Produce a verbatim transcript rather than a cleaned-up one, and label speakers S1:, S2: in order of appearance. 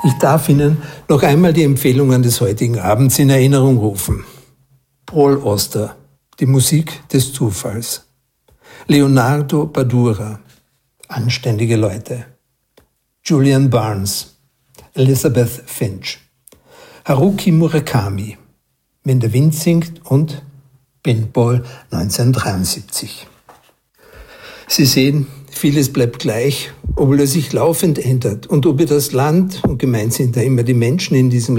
S1: Ich darf Ihnen noch einmal die Empfehlungen des heutigen Abends in Erinnerung rufen. Paul Auster, die Musik des Zufalls. Leonardo Padura, Anständige Leute. Julian Barnes, Elizabeth Finch. Haruki Murakami, Wenn der Wind singt und Pinball neunzehnhundertdreiundsiebzig. Sie sehen, vieles bleibt gleich, obwohl es sich laufend ändert. Und ob wir das Land, und gemeint sind da immer die Menschen in diesem